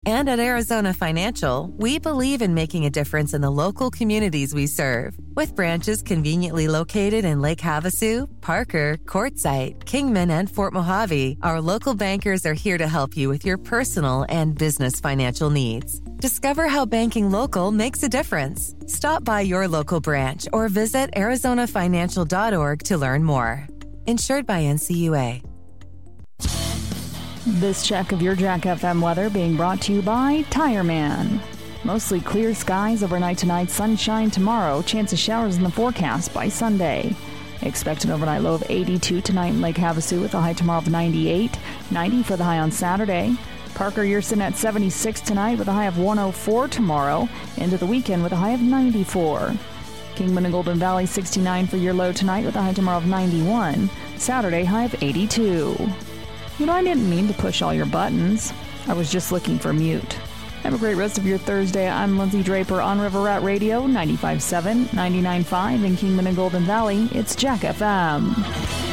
And at Arizona Financial, we believe in making a difference in the local communities we serve. With branches conveniently located in Lake Havasu, Parker, Quartzsite, Kingman, and Fort Mojave, our local bankers are here to help you with your personal and business financial needs. Discover how banking local makes a difference. Stop by your local branch or visit arizonafinancial.org to learn more. Insured by NCUA. This check of your Jack FM weather being brought to you by Tire Man. Mostly clear skies overnight tonight, sunshine tomorrow, chance of showers in the forecast by Sunday. Expect an overnight low of 82 tonight in Lake Havasu with a high tomorrow of 98, 90 for the high on Saturday. Parker, you're sitting at 76 tonight with a high of 104 tomorrow, into the weekend with a high of 94. Kingman and Golden Valley 69 for your low tonight with a high tomorrow of 91, Saturday high of 82. You know, I didn't mean to push all your buttons. I was just looking for mute. Have a great rest of your Thursday. I'm Lindsay Draper on River Rat Radio, 95.7, 99.5 in Kingman and Golden Valley. It's Jack FM.